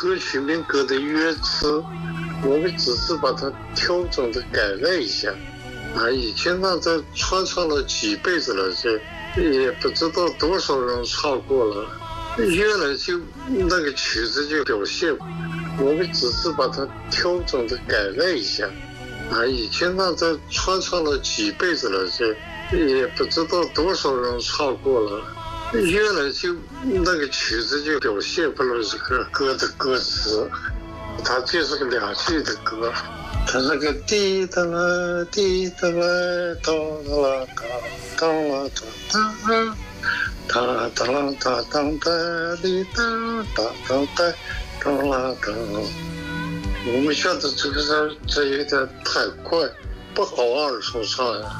歌曲民歌的乐词，我们只是把它调整的改了一下已经让它传唱了几辈子了，这也不知道多少人唱过了。原来就那个曲子就表现，我们只是把它调整的改了一下已经让它传唱了几辈子了，这也不知道多少人唱过了。原来就那个曲子就表现不了这个歌的歌词，它就是个2句的歌，它那个滴答啦滴答啦哒啦哒哒啦哒哒哒啦哒哒哒滴哒哒哒哒哒啦哒。我们觉得这有点太快，不好2重唱呀。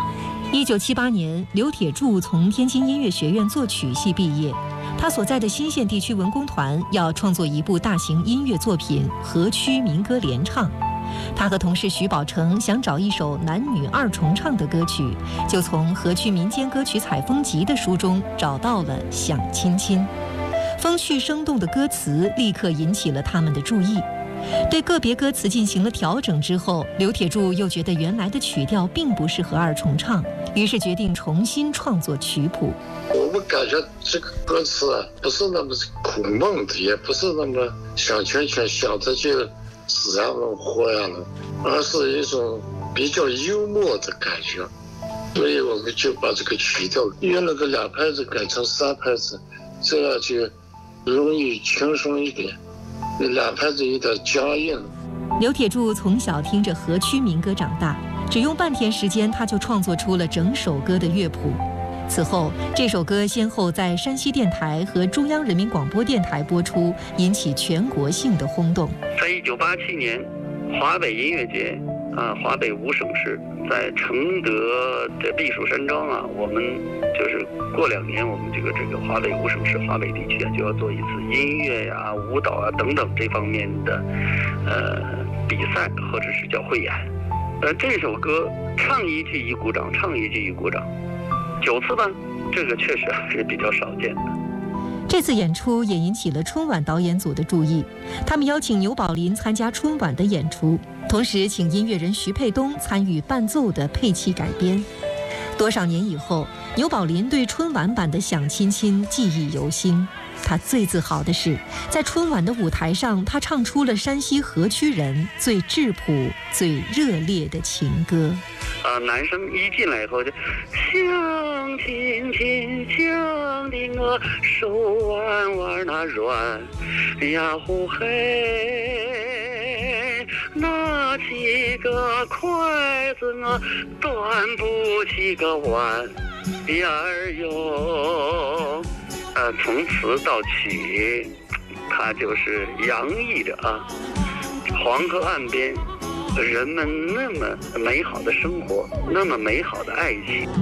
1978年，刘铁柱从天津音乐学院作曲系毕业。他所在的新县地区文工团要创作一部大型音乐作品《河曲民歌联唱》。他和同事徐宝成想找一首男女2重唱的歌曲，就从《河曲民间歌曲采风集》的书中找到了《想亲亲》。风趣生动的歌词立刻引起了他们的注意。对个别歌词进行了调整之后，刘铁柱又觉得原来的曲调并不适合2重唱，于是决定重新创作曲谱。 我们感觉这个歌词不是那么苦闷的，也不是那么小圈圈想着就死呀了活呀了，而是一种比较幽默的感觉。所以我们就把这个曲调原来的2拍子改成3拍子，这样就容易轻松一点。2拍子有点僵硬。 刘铁柱从小听着河曲民歌长大，只用半天时间他就创作出了整首歌的乐谱。此后，这首歌先后在山西电台和中央人民广播电台播出，引起全国性的轰动。 在1987年，华北音乐节华北5省市在承德的避暑山庄我们就是过2年，我们这个华北5省市华北地区就要做一次音乐舞蹈等等这方面的比赛或者是叫汇演。这首歌唱一句一鼓掌，唱一句一鼓掌，9次吧，这个确实是比较少见的。 这次演出也引起了春晚导演组的注意，他们邀请牛宝林参加春晚的演出，同时请音乐人徐沛东参与伴奏的配器改编。多少年以后，牛宝林对春晚版的《想亲亲》记忆犹新。他最自豪的是，在春晚的舞台上，他唱出了山西河曲人最质朴、最热烈的情歌。 男生一进来以后就想亲亲，想的我手腕腕那软呀呼嘿，拿起个筷子我端不起个碗呀儿哟。从词到曲，它就是洋溢着黄河岸边人们那么美好的生活，那么美好的爱情。